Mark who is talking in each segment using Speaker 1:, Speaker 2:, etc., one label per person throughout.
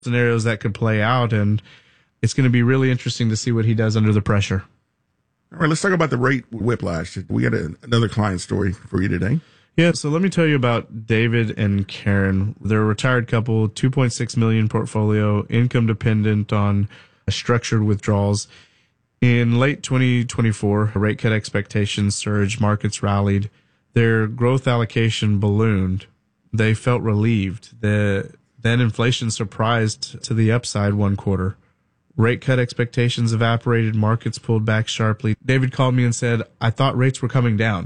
Speaker 1: scenarios that could play out, and it's going to be really interesting to see what he does under the pressure.
Speaker 2: All right, let's talk about the rate whiplash. We got another client story for you today.
Speaker 1: Yeah, so let me tell you about David and Karen. They're a retired couple, $2.6 million portfolio, income dependent on structured withdrawals. In late 2024, rate cut expectations surged, markets rallied, their growth allocation ballooned. They felt relieved. Then inflation surprised to the upside one quarter. Rate cut expectations evaporated, markets pulled back sharply. David called me and said, I thought rates were coming down.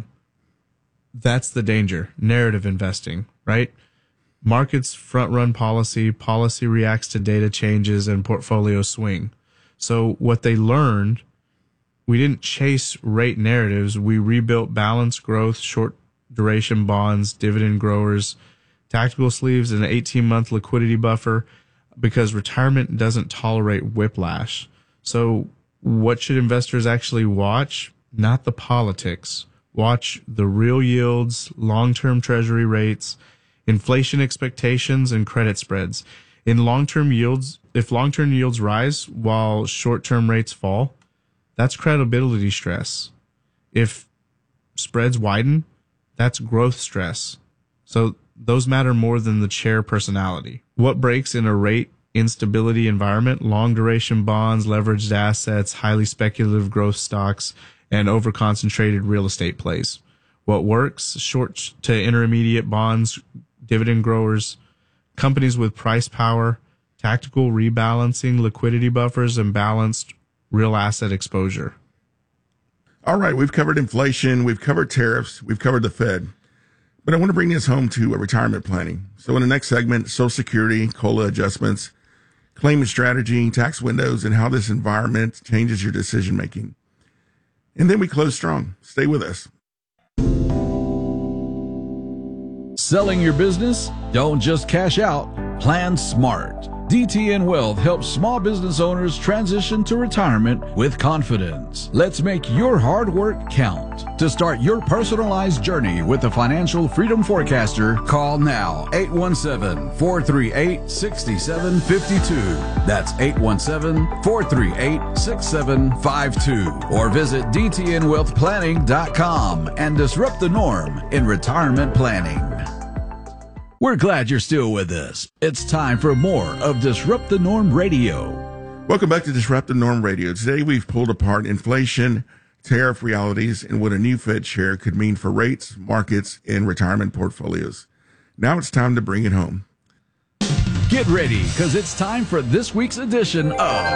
Speaker 1: That's the danger. Narrative investing, right? Markets front-run policy reacts to data changes, and portfolios swing. So what they learned, we didn't chase rate narratives. We rebuilt balanced growth, short-duration bonds, dividend growers, tactical sleeves, and an 18-month liquidity buffer, because retirement doesn't tolerate whiplash. So what should investors actually watch? Not the politics. Watch the real yields, long-term treasury rates, inflation expectations, and credit spreads. In long-term yields, if long-term yields rise while short-term rates fall, that's credibility stress. If spreads widen, that's growth stress. So those matter more than the chair personality. What breaks in a rate instability environment? Long-duration bonds, leveraged assets, highly speculative growth stocks, and over-concentrated real estate plays. What works? Short to intermediate bonds, dividend growers, companies with price power, tactical rebalancing, liquidity buffers, and balanced real asset exposure.
Speaker 2: All right, we've covered inflation, we've covered tariffs, we've covered the Fed. But I want to bring this home to retirement planning. So in the next segment, Social Security, COLA adjustments, claimant strategy, tax windows, and how this environment changes your decision making. And then we close strong. Stay with us.
Speaker 3: Selling your business? Don't just cash out. Plan smart. DTN Wealth helps small business owners transition to retirement with confidence. Let's make your hard work count. To start your personalized journey with the Financial Freedom Forecaster, call now 817-438-6752. That's 817-438-6752. Or visit DTNWealthPlanning.com and disrupt the norm in retirement planning. We're glad you're still with us. It's time for more of Disrupt the Norm Radio.
Speaker 2: Welcome back to Disrupt the Norm Radio. Today we've pulled apart inflation, tariff realities, and what a new Fed chair could mean for rates, markets, and retirement portfolios. Now it's time to bring it home.
Speaker 3: Get ready, because it's time for this week's edition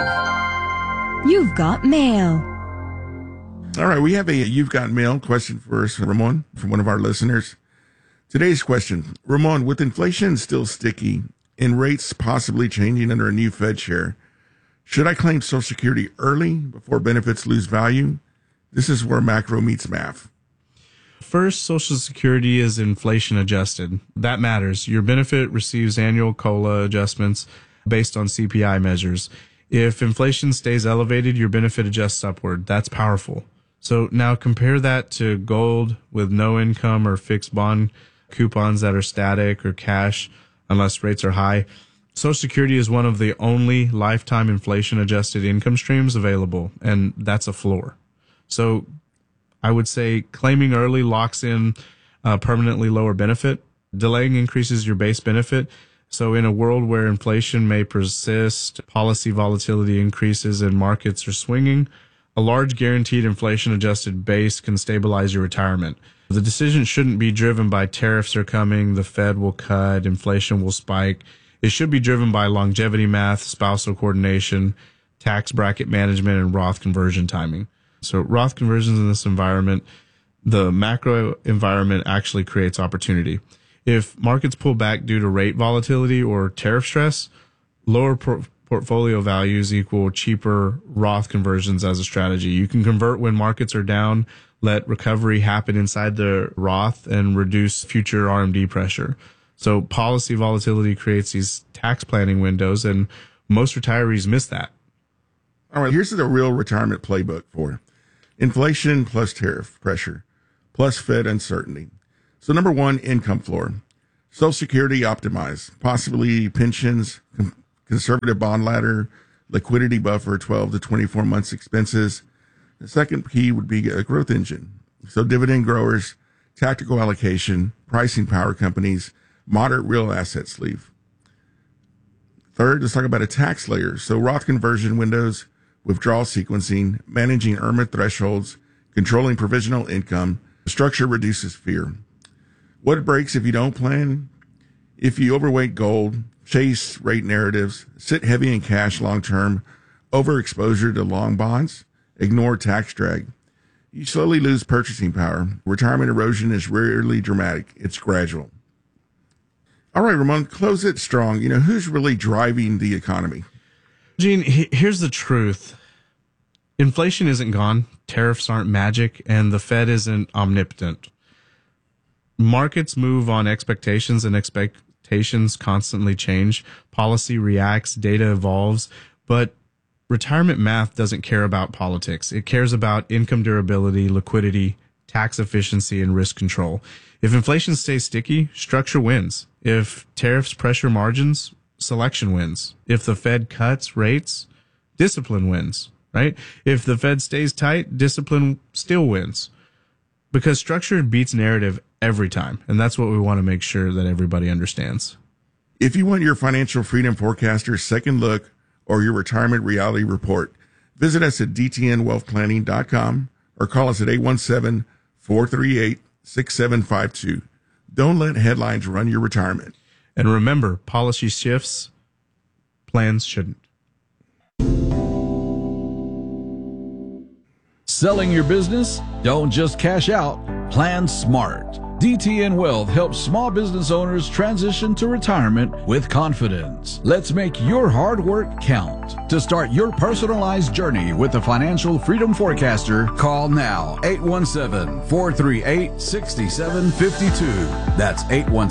Speaker 3: of
Speaker 4: You've Got Mail.
Speaker 2: All right, we have a You've Got Mail question for us, Ramon, from one of our listeners. Today's question, Ramon, with inflation still sticky and rates possibly changing under a new Fed chair, should I claim Social Security early before benefits lose value? This is where macro meets math.
Speaker 1: First, Social Security is inflation adjusted. That matters. Your benefit receives annual COLA adjustments based on CPI measures. If inflation stays elevated, your benefit adjusts upward. That's powerful. So now compare that to gold with no income or fixed bond coupons that are static or cash unless rates are high. Social Security is one of the only lifetime inflation adjusted income streams available, and that's a floor. So I would say claiming early locks in a permanently lower benefit. Delaying increases your base benefit. So in a world where inflation may persist, policy volatility increases, and markets are swinging, a large guaranteed inflation adjusted base can stabilize your retirement. The decision shouldn't be driven by tariffs are coming, the Fed will cut, inflation will spike. It should be driven by longevity math, spousal coordination, tax bracket management, and Roth conversion timing. So Roth conversions in this environment, the macro environment actually creates opportunity. If markets pull back due to rate volatility or tariff stress, lower portfolio values equal cheaper Roth conversions as a strategy. You can convert when markets are down, let recovery happen inside the Roth, and reduce future RMD pressure. So policy volatility creates these tax planning windows, and most retirees miss that.
Speaker 2: All right, here's the real retirement playbook for inflation plus tariff pressure plus Fed uncertainty. So number one, income floor. Social Security optimize, possibly pensions, conservative bond ladder, liquidity buffer, 12 to 24 months expenses. The second key would be a growth engine. So dividend growers, tactical allocation, pricing power companies, moderate real asset sleeve. Third, let's talk about a tax layer. So Roth conversion windows, withdrawal sequencing, managing IRMA thresholds, controlling provisional income. The structure reduces fear. What breaks if you don't plan? If you overweight gold, chase rate narratives, sit heavy in cash long-term, overexposure to long bonds, ignore tax drag, you slowly lose purchasing power. Retirement erosion is rarely dramatic. It's gradual. All right, Ramon, close it strong. Who's really driving the economy?
Speaker 1: Gene, here's the truth. Inflation isn't gone. Tariffs aren't magic, and the Fed isn't omnipotent. Markets move on expectations, and expectations constantly change. Policy reacts, data evolves, but retirement math doesn't care about politics. It cares about income durability, liquidity, tax efficiency, and risk control. If inflation stays sticky, structure wins. If tariffs pressure margins, selection wins. If the Fed cuts rates, discipline wins, right? If the Fed stays tight, discipline still wins. Because structure beats narrative every time. And that's what we want to make sure that everybody understands.
Speaker 2: If you want your financial freedom forecaster's second look or your retirement reality report, visit us at dtnwealthplanning.com or call us at 817-438-6752. Don't let headlines run your retirement.
Speaker 1: And remember, policy shifts, plans shouldn't.
Speaker 3: Selling your business? Don't just cash out. Plan smart. DTN Wealth helps small business owners transition to retirement with confidence. Let's make your hard work count. To start your personalized journey with the Financial Freedom Forecaster, call now 817-438-6752. That's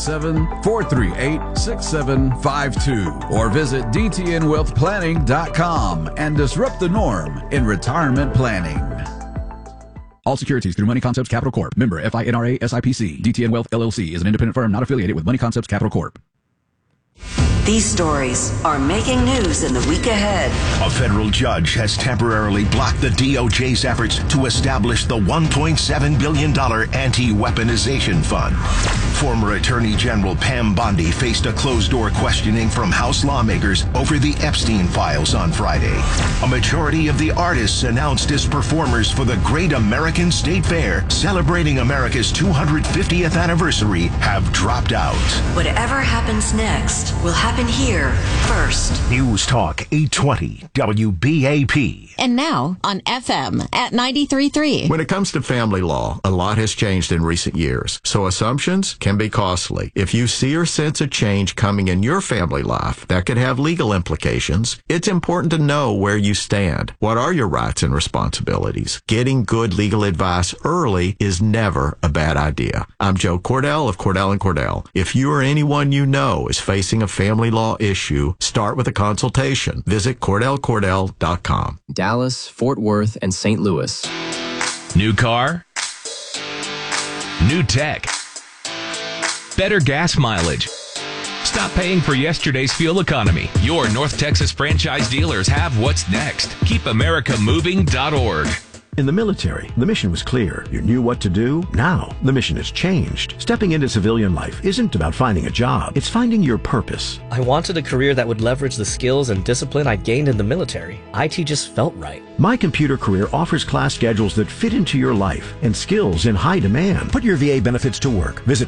Speaker 3: 817-438-6752. Or visit dtnwealthplanning.com and disrupt the norm in retirement planning. All securities through Money Concepts Capital Corp. Member FINRA SIPC. DTN Wealth LLC is an independent firm not affiliated with Money Concepts Capital Corp.
Speaker 4: These stories are making news in the week ahead.
Speaker 5: A federal judge has temporarily blocked the DOJ's efforts to establish the $1.7 billion anti-weaponization fund. Former Attorney General Pam Bondi faced a closed-door questioning from House lawmakers over the Epstein files on Friday. A majority of the artists announced as performers for the Great American State Fair, celebrating America's 250th anniversary, have dropped out.
Speaker 4: Whatever happens next will happen here first.
Speaker 5: News Talk 820 WBAP.
Speaker 6: And now on FM at 93.3.
Speaker 7: When it comes to family law, a lot has changed in recent years, so assumptions can be costly. If you see or sense a change coming in your family life that could have legal implications, it's important to know where you stand. What are your rights and responsibilities? Getting good legal advice early is never a bad idea. I'm Joe Cordell of Cordell & Cordell. If you or anyone you know is facing a family law issue, start with a consultation. Visit CordellCordell.com.
Speaker 8: Dallas, Fort Worth, and St. Louis.
Speaker 9: New car? New tech? Better gas mileage? Stop paying for yesterday's fuel economy. Your North Texas franchise dealers have what's next. KeepAmericaMoving.org.
Speaker 10: In the military, the mission was clear. You knew what to do. Now, the mission has changed. Stepping into civilian life isn't about finding a job. It's finding your purpose.
Speaker 11: I wanted a career that would leverage the skills and discipline I gained in the military. IT just felt right.
Speaker 10: My Computer Career offers class schedules that fit into your life and skills in high demand. Put your VA benefits to work. Visit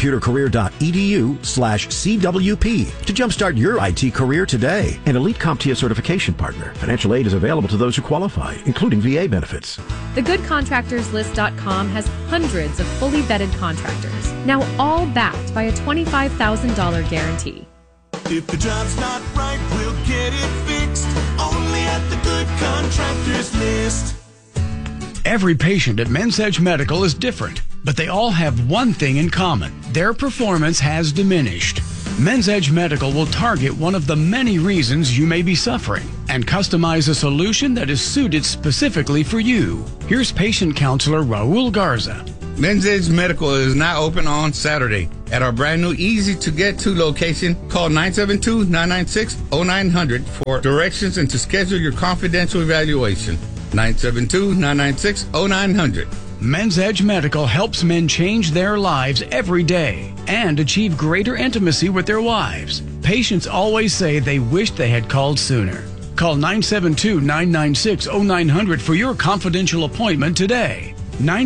Speaker 10: mycomputercareer.edu/CWP to jumpstart your IT career today. An elite CompTIA certification partner. Financial aid is available to those who qualify, including VA benefits.
Speaker 12: TheGoodContractorsList.com has hundreds of fully vetted contractors, now all backed by a $25,000 guarantee.
Speaker 13: If the job's not right, we'll get it fixed. Only at the Good Contractors List.
Speaker 14: Every patient at Men's Edge Medical is different, but they all have one thing in common. Their performance has diminished. Men's Edge Medical will target one of the many reasons you may be suffering and customize a solution that is suited specifically for you. Here's patient counselor Raul Garza.
Speaker 15: Men's Edge Medical is now open on Saturday At our brand new, easy to get to location, call 972-996-0900 for directions and to schedule your confidential evaluation. 972-996-0900.
Speaker 14: Men's Edge Medical helps men change their lives every day and achieve greater intimacy with their wives. Patients always say they wish they had called sooner. Call 972-996-0900 for your confidential appointment today.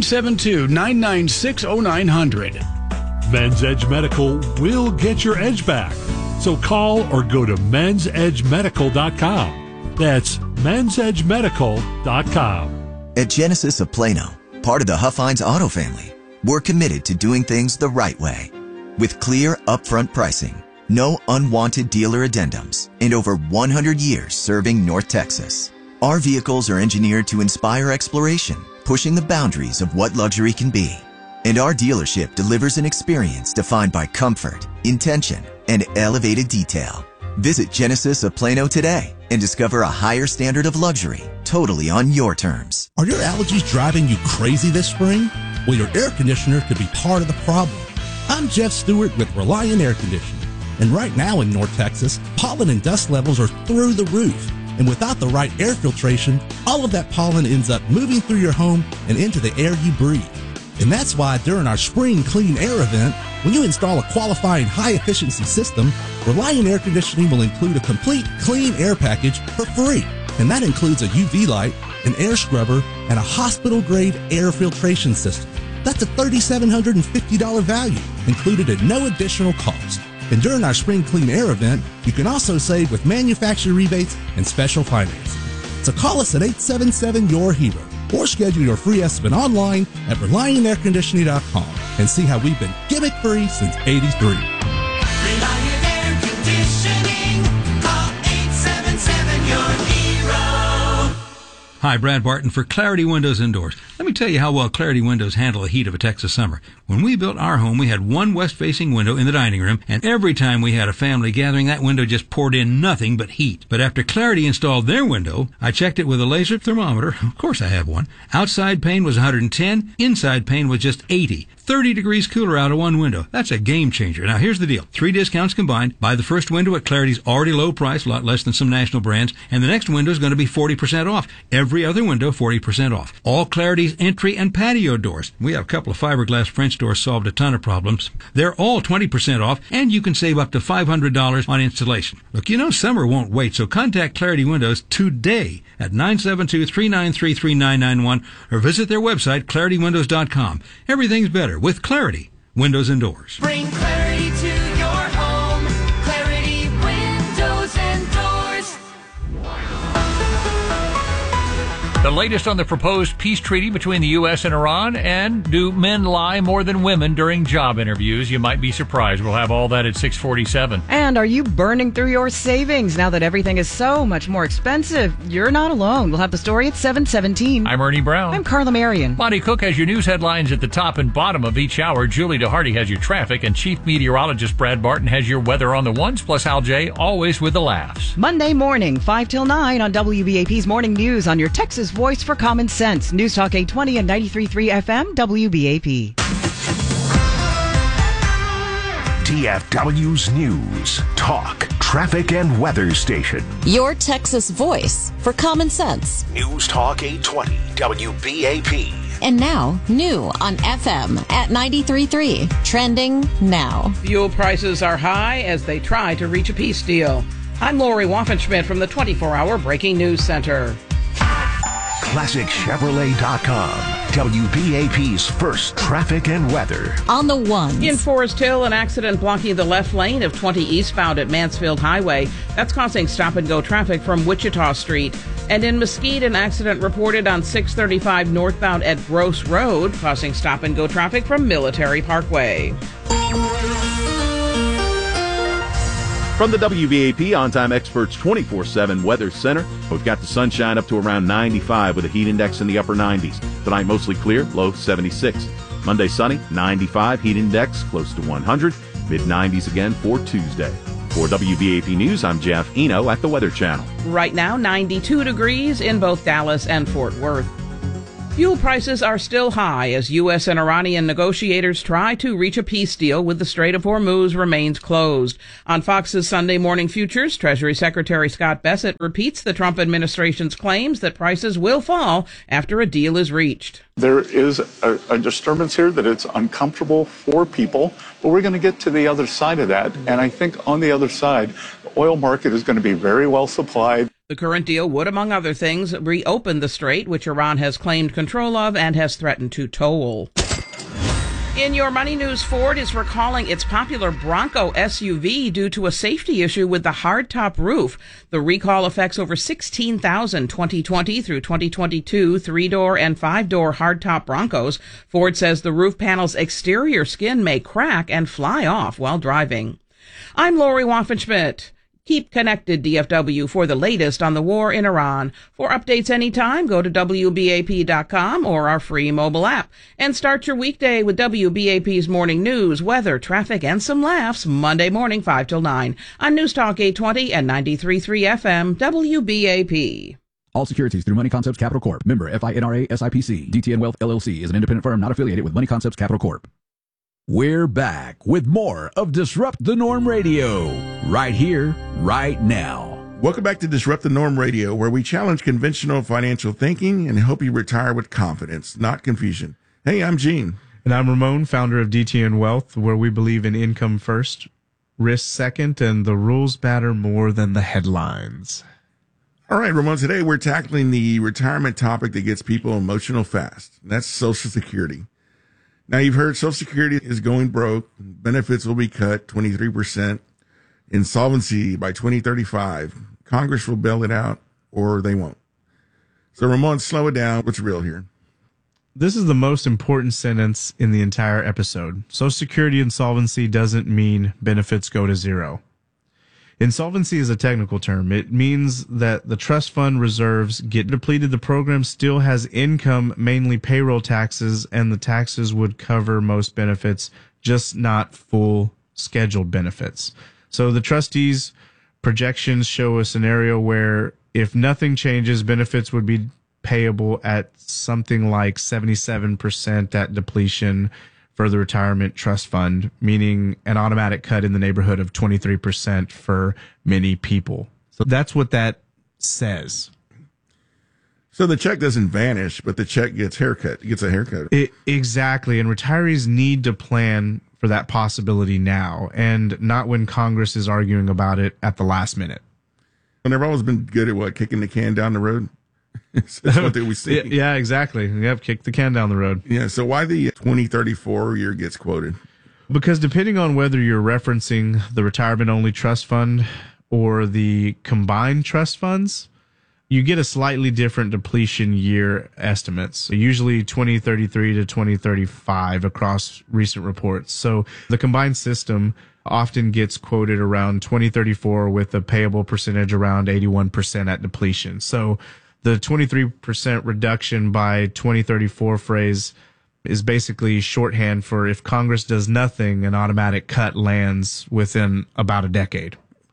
Speaker 14: 972-996-0900.
Speaker 16: Men's Edge Medical will get your edge back. So call or go to mensedgemedical.com. That's mensedgemedical.com.
Speaker 17: At Genesis of Plano, part of the Huffines Auto family, we're committed to doing things the right way. With clear, upfront pricing, no unwanted dealer addendums, and over 100 years serving North Texas. Our vehicles are engineered to inspire exploration, pushing the boundaries of what luxury can be. And our dealership delivers an experience defined by comfort, intention, and elevated detail. Visit Genesis of Plano today and discover a higher standard of luxury, totally on your terms.
Speaker 18: Are your allergies driving you crazy this spring? Well, your air conditioner could be part of the problem. I'm Jeff Stewart with Reliant Air Conditioning. And right now in North Texas, pollen and dust levels are through the roof. And without the right air filtration, all of that pollen ends up moving through your home and into the air you breathe. And that's why during our Spring Clean Air event, when you install a qualifying high-efficiency system, Reliant Air Conditioning will include a complete clean air package for free. And that includes a UV light, an air scrubber, and a hospital-grade air filtration system. That's a $3,750 value, included at no additional cost. And during our Spring Clean Air event, you can also save with manufacturer rebates and special financing. So call us at 877-YOUR-HERO or schedule your free estimate online at ReliantAirConditioning.com and see how we've been gimmick-free since '83.
Speaker 13: Reliant Air Conditioning. Call 877-YOUR-HERO.
Speaker 19: Hi, Brad Barton for Clarity Windows and Doors. Let me tell you how well Clarity Windows handle the heat of a Texas summer. When we built our home, we had one west-facing window in the dining room, and every time we had a family gathering, that window just poured in nothing but heat. But after Clarity installed their window, I checked it with a laser thermometer. Of course I have one. Outside pane was 110, inside pane was just 80. 30 degrees cooler out of one window. That's a game changer. Now here's the deal. 3 discounts combined. Buy the first window at Clarity's already low price, a lot less than some national brands, and the next window is going to be 40% off. Every other window, 40% off. All Clarity's entry and patio doors. We have a couple of fiberglass French doors, solved a ton of problems. They're all 20% off, and you can save up to $500 on installation. Look, you know summer won't wait, so contact Clarity Windows today at 972-393-3991 or visit their website, ClarityWindows.com. Everything's better with Clarity Windows and Doors.
Speaker 13: Bring clarity to your home. Clarity Windows and Doors.
Speaker 20: The latest on the proposed peace treaty between the U.S. and Iran, and do men lie more than women during job interviews? You might be surprised. We'll have all that at 6:47.
Speaker 21: And are you burning through your savings now that everything is so much more expensive? You're not alone. We'll have the story at 7:17.
Speaker 20: I'm Ernie Brown.
Speaker 21: I'm Carla Marion.
Speaker 20: Monty Cook has your news headlines at the top and bottom of each hour. Julie DeHardy has your traffic, and Chief Meteorologist Brad Barton has your weather on the ones, plus Al J, always with the laughs.
Speaker 21: Monday morning, 5 till 9 on WBAP's Morning News on your Texas voice for common sense. News Talk 820 and 93.3 FM, WBAP.
Speaker 5: DFW's News, Talk, Traffic, and Weather Station.
Speaker 6: Your Texas voice for common sense.
Speaker 5: News Talk 820, WBAP.
Speaker 6: And now, new on FM at 93.3. Trending now.
Speaker 22: Fuel prices are high as they try to reach a peace deal. I'm Lori Waffenschmidt from the 24-hour Breaking News Center.
Speaker 5: ClassicChevrolet.com, WBAP's first traffic and weather.
Speaker 6: On the ones.
Speaker 22: In Forest Hill, an accident blocking the left lane of 20 eastbound at Mansfield Highway. That's causing stop-and-go traffic from Wichita Street. And in Mesquite, an accident reported on 635 northbound at Gross Road, causing stop-and-go traffic from Military Parkway.
Speaker 23: From the WBAP On-Time Experts 24/7 Weather Center, we've got the sunshine up to around 95 with a heat index in the upper 90s. Tonight mostly clear, low 76. Monday sunny, 95, heat index close to 100. Mid-90s again for Tuesday. For WBAP News, I'm Jeff Eno at the Weather Channel.
Speaker 22: Right now, 92 degrees in both Dallas and Fort Worth. Fuel prices are still high as U.S. and Iranian negotiators try to reach a peace deal with the Strait of Hormuz remains closed. On Fox's Sunday Morning Futures, Treasury Secretary Scott Bessent repeats the Trump administration's claims that prices will fall after a deal is reached.
Speaker 1: There is a disturbance here that it's uncomfortable for people, but we're going to get to the other side of that. And I think on the other side, the oil market is going to be very well supplied.
Speaker 22: The current deal would, among other things, reopen the strait, which Iran has claimed control of and has threatened to toll. In your money news, Ford is recalling its popular Bronco SUV due to a safety issue with the hardtop roof. The recall affects over 16,000 2020 through 2022 3-door and 5-door hardtop Broncos. Ford says the roof panel's exterior skin may crack and fly off while driving. I'm Lori Waffen-Schmidt. Keep connected, DFW, for the latest on the war in Iran. For updates anytime, go to WBAP.com or our free mobile app. And start your weekday with WBAP's morning news, weather, traffic, and some laughs Monday morning 5 till 9 on News Talk 820 and 93.3 FM, WBAP.
Speaker 2: All securities through Money Concepts Capital Corp. Member FINRA SIPC. DTN Wealth LLC is an independent firm not affiliated with Money Concepts Capital Corp.
Speaker 3: We're back with more of Disrupt the Norm Radio, right here, right now.
Speaker 24: Welcome back to Disrupt the Norm Radio, where we challenge conventional financial thinking and help you retire with confidence, not confusion. Hey, I'm Gene.
Speaker 25: And I'm Ramon, founder of DTN Wealth, where we believe in income first, risk second, and the rules matter more than the headlines.
Speaker 24: All right, Ramon, today we're tackling the retirement topic that gets people emotional fast. And that's Social Security. Now, you've heard Social Security is going broke. Benefits will be cut 23%. Insolvency by 2035. Congress will bail it out, or they won't. So, Ramon, slow it down. What's real here?
Speaker 25: This is the most important sentence in the entire episode. Social Security insolvency doesn't mean benefits go to zero. Insolvency is a technical term. It means that the trust fund reserves get depleted. The program still has income, mainly payroll taxes, and the taxes would cover most benefits, just not full scheduled benefits. So the trustees' projections show a scenario where if nothing changes, benefits would be payable at something like 77% at depletion for the retirement trust fund, meaning an automatic cut in the neighborhood of 23% for many people. So that's what that says.
Speaker 24: So the check doesn't vanish, but the check gets a haircut.
Speaker 25: Exactly. And retirees need to plan for that possibility now, and not when Congress is arguing about it at the last minute.
Speaker 24: And they've always been good at kicking the can down the road. That's what we see.
Speaker 25: Yeah, exactly. Yep, kick the can down the road.
Speaker 24: Yeah, so why the 2034 year gets quoted?
Speaker 25: Because depending on whether you're referencing the retirement-only trust fund or the combined trust funds, you get a slightly different depletion year estimates, so usually 2033 to 2035 across recent reports. So the combined system often gets quoted around 2034 with a payable percentage around 81% at depletion. So the 23% reduction by 2034 phrase is basically shorthand for if Congress does nothing, an automatic cut lands within about a decade.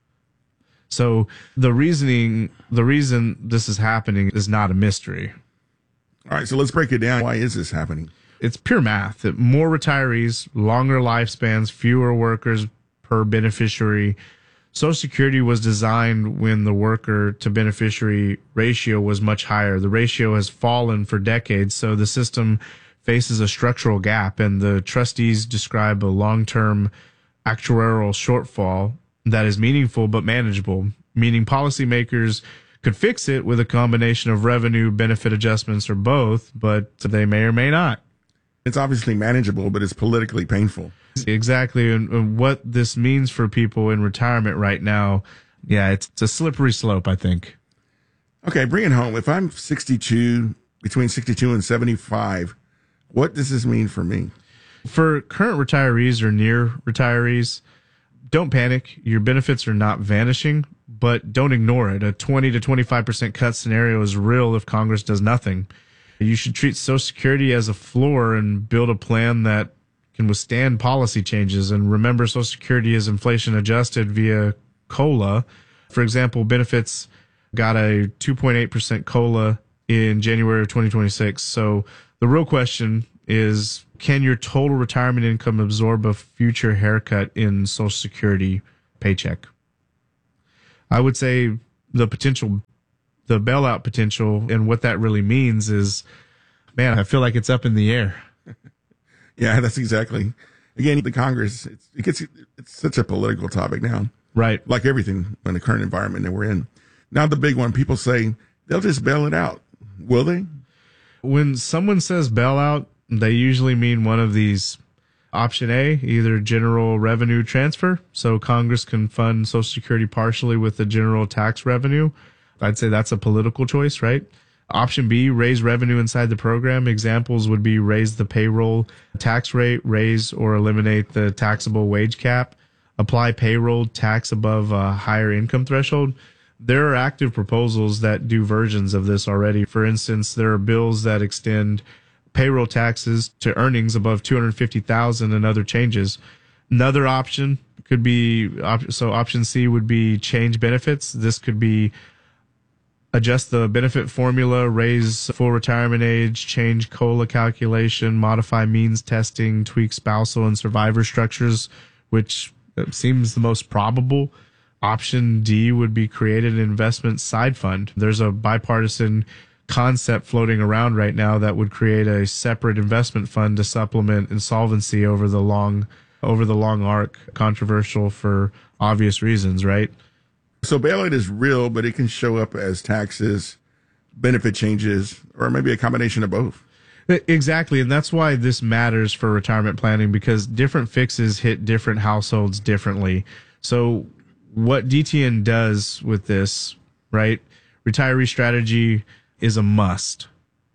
Speaker 25: So the reason this is happening is not a mystery.
Speaker 24: All right, so let's break it down. Why is this happening?
Speaker 25: It's pure math. That more retirees, longer lifespans, fewer workers per beneficiary. Social Security was designed when the worker to beneficiary ratio was much higher. The ratio has fallen for decades, so the system faces a structural gap, and the trustees describe a long-term actuarial shortfall that is meaningful but manageable, meaning policymakers could fix it with a combination of revenue, benefit adjustments, or both, but they may or may not.
Speaker 24: It's obviously manageable, but it's politically painful.
Speaker 25: Exactly. And what this means for people in retirement right now, yeah, it's a slippery slope, I think.
Speaker 24: Okay, bring it home. If I'm 62, between 62 and 75, what does this mean for me?
Speaker 25: For current retirees or near retirees, don't panic. Your benefits are not vanishing, but don't ignore it. A 20 to 25% cut scenario is real if Congress does nothing. You should treat Social Security as a floor and build a plan that can withstand policy changes. And remember, Social Security is inflation adjusted via COLA. For example, benefits got a 2.8% COLA in January of 2026. So the real question is, can your total retirement income absorb a future haircut in Social Security paycheck? I would say the bailout potential, and what that really means is, man, I feel like it's up in the air.
Speaker 24: Yeah, that's exactly. Again, the Congress, it's such a political topic now.
Speaker 25: Right.
Speaker 24: Like everything in the current environment that we're in. Now the big one, people say they'll just bail it out. Will they?
Speaker 25: When someone says bailout, they usually mean one of these. Option A, either general revenue transfer, so Congress can fund Social Security partially with the general tax revenue. I'd say that's a political choice, right? Option B, raise revenue inside the program. Examples would be raise the payroll tax rate, raise or eliminate the taxable wage cap, apply payroll tax above a higher income threshold. There are active proposals that do versions of this already. For instance, there are bills that extend payroll taxes to earnings above $250,000 and other changes. Another option could be, so option C would be change benefits. This could be adjust the benefit formula, raise full retirement age, change COLA calculation, modify means testing, tweak spousal and survivor structures, which seems the most probable. Option D would be create an investment side fund. There's a bipartisan concept floating around right now that would create a separate investment fund to supplement insolvency over the long arc. Controversial for obvious reasons, right?
Speaker 24: So bailout is real, but it can show up as taxes, benefit changes, or maybe a combination of both.
Speaker 25: Exactly, and that's why this matters for retirement planning, because different fixes hit different households differently. So what DTN does with this, right? Retiree strategy is a must.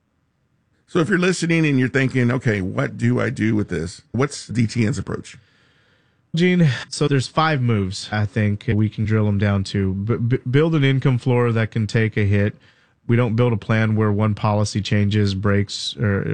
Speaker 24: So if you're listening and you're thinking, okay, what do I do with this? What's DTN's approach?
Speaker 25: Gene, so there's 5 moves I think we can drill them down to. Build an income floor that can take a hit. We don't build a plan where one policy change breaks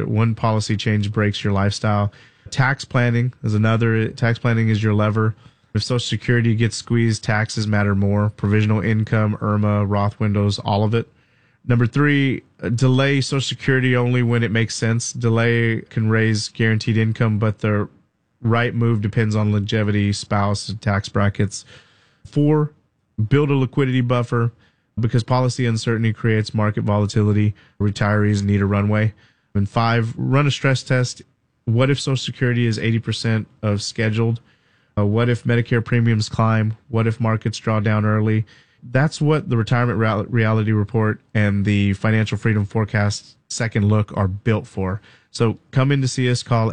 Speaker 25: your lifestyle. Tax planning is another. Tax planning is your lever. If Social Security gets squeezed, taxes matter more. Provisional income, IRMA, Roth windows, all of it. Number 3, delay Social Security only when it makes sense. Delay can raise guaranteed income, but the right move depends on longevity, spouse, and tax brackets. 4, build a liquidity buffer, because policy uncertainty creates market volatility. Retirees need a runway. And 5, run a stress test. What if Social Security is 80% of scheduled? What if Medicare premiums climb? What if markets draw down early? That's what the Retirement Reality Report and the Financial Freedom Forecast Second Look are built for. So come in to see us, call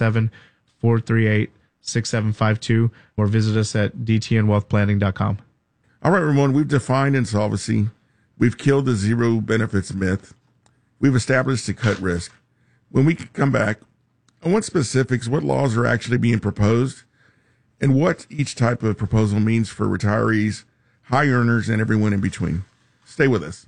Speaker 25: 817-438-6752, or visit us at dtnwealthplanning.com.
Speaker 24: All right, Ramon, we've defined insolvency. We've killed the zero benefits myth. We've established the cut risk. When we come back, I want specifics, what laws are actually being proposed, and what each type of proposal means for retirees, high earners, and everyone in between. Stay with us.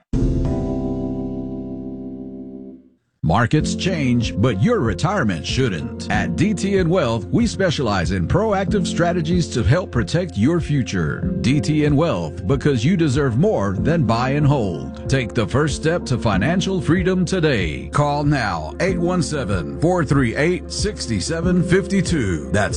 Speaker 2: Markets change, but your retirement shouldn't. At DTN Wealth, we specialize in proactive strategies to help protect your future. DTN Wealth, because you deserve more than buy and hold. Take the first step to financial freedom today. Call now, 817-438-6752. That's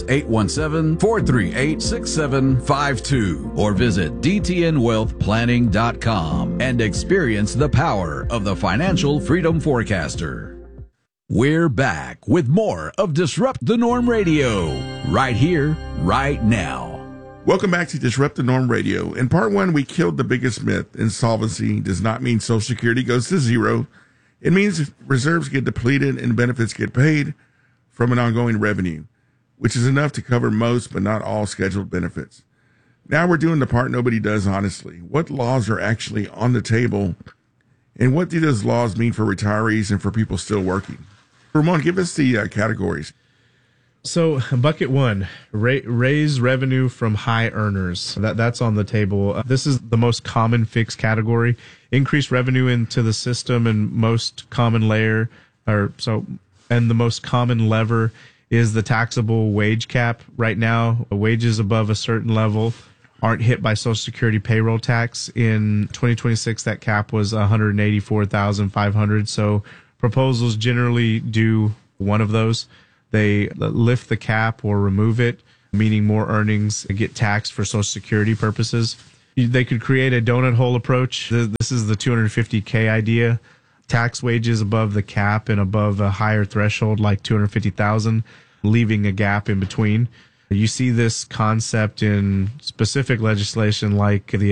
Speaker 2: 817-438-6752. Or visit dtnwealthplanning.com and experience the power of the Financial Freedom Forecaster. We're back with more of Disrupt the Norm Radio, right here, right now.
Speaker 24: Welcome back to Disrupt the Norm Radio. In part 1, we killed the biggest myth. Insolvency does not mean Social Security goes to zero. It means reserves get depleted and benefits get paid from an ongoing revenue, which is enough to cover most but not all scheduled benefits. Now we're doing the part nobody does honestly. What laws are actually on the table, and what do those laws mean for retirees and for people still working? Ramon, give us the categories.
Speaker 25: So bucket 1, raise revenue from high earners. That's on the table. This is the most common fix category. Increase revenue into the system, and most common layer, and the most common lever is the taxable wage cap. Right now, wages above a certain level aren't hit by Social Security payroll tax. In 2026, that cap was $184,500. So proposals generally do one of those. They lift the cap or remove it, meaning more earnings get taxed for Social Security purposes. They could create a donut hole approach. This is the 250K idea. Tax wages above the cap and above a higher threshold like 250,000, leaving a gap in between. You see this concept in specific legislation like the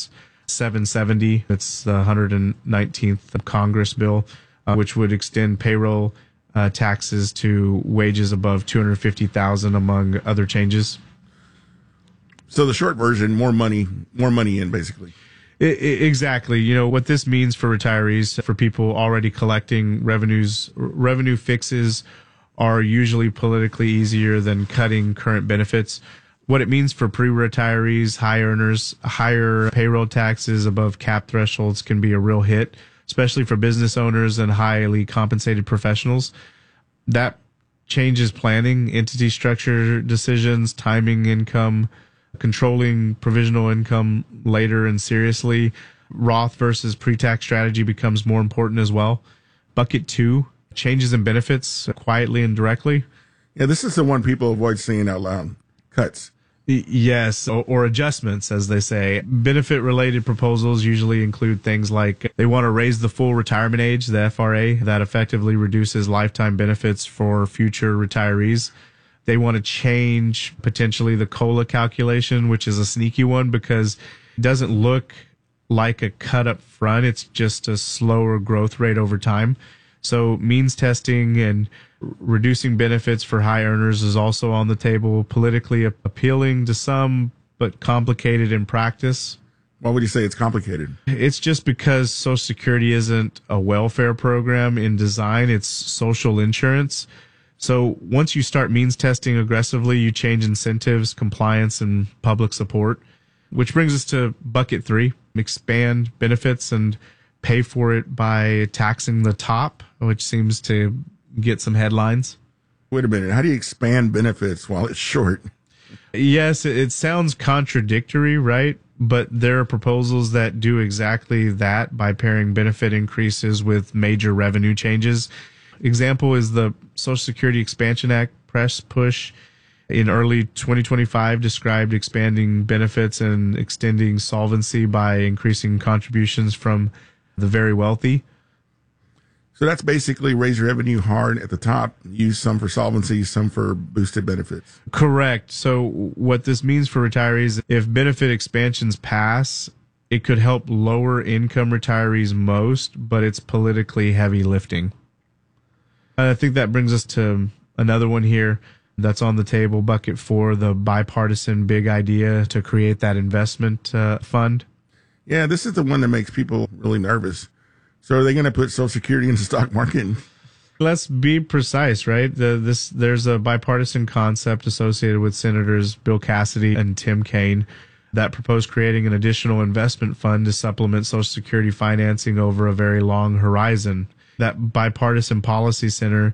Speaker 25: S-770. It's the 119th Congress bill, which would extend payroll taxes to wages above 250,000, among other changes.
Speaker 24: So the short version, more money in, basically.
Speaker 25: Exactly. You know, what this means for retirees, for people already collecting revenue fixes are usually politically easier than cutting current benefits. What it means for pre-retirees, high earners, higher payroll taxes above cap thresholds can be a real hit, especially for business owners and highly compensated professionals. That changes planning, entity structure decisions, timing income, controlling provisional income later and seriously. Roth versus pre-tax strategy becomes more important as well. Bucket 2, changes in benefits quietly and directly.
Speaker 24: Yeah, this is the one people avoid saying out loud. Cuts.
Speaker 25: Yes, or adjustments, as they say. Benefit-related proposals usually include things like they want to raise the full retirement age, the FRA, that effectively reduces lifetime benefits for future retirees. They want to change potentially the COLA calculation, which is a sneaky one because it doesn't look like a cut up front. It's just a slower growth rate over time. So means testing and reducing benefits for high earners is also on the table. Politically appealing to some, but complicated in practice.
Speaker 24: Why would you say it's complicated?
Speaker 25: It's just because Social Security isn't a welfare program in design. It's social insurance. So once you start means testing aggressively, you change incentives, compliance, and public support, which brings us to bucket 3, expand benefits and pay for it by taxing the top, which seems to get some headlines.
Speaker 24: Wait a minute. How do you expand benefits while it's short?
Speaker 25: Yes, it sounds contradictory, right? But there are proposals that do exactly that by pairing benefit increases with major revenue changes. Example is the Social Security Expansion Act press push in early 2025 described expanding benefits and extending solvency by increasing contributions from the very wealthy.
Speaker 24: So that's basically raise revenue hard at the top, use some for solvency, some for boosted benefits.
Speaker 25: Correct. So what this means for retirees, if benefit expansions pass, it could help lower income retirees most, but it's politically heavy lifting. And I think that brings us to another one here that's on the table, bucket 4, the bipartisan big idea to create that investment fund.
Speaker 24: Yeah, this is the one that makes people really nervous. So are they going to put Social Security into the stock market?
Speaker 25: Let's be precise, right? There's a bipartisan concept associated with Senators Bill Cassidy and Tim Kaine that proposed creating an additional investment fund to supplement Social Security financing over a very long horizon. That bipartisan policy center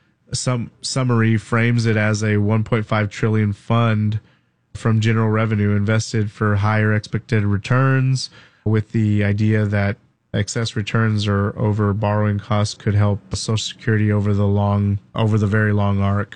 Speaker 25: summary frames it as a $1.5 trillion fund from general revenue invested for higher expected returns, with the idea that excess returns or over borrowing costs could help Social Security over the very long arc.